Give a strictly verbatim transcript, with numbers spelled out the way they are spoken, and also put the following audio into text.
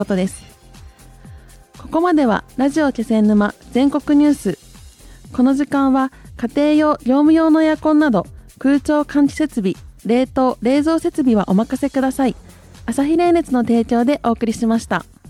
ことです。ここまではラジオ気仙沼全国ニュース。この時間は家庭用業務用のエアコンなど空調換気設備、冷凍冷蔵設備はお任せください。朝日冷熱の提供でお送りしました。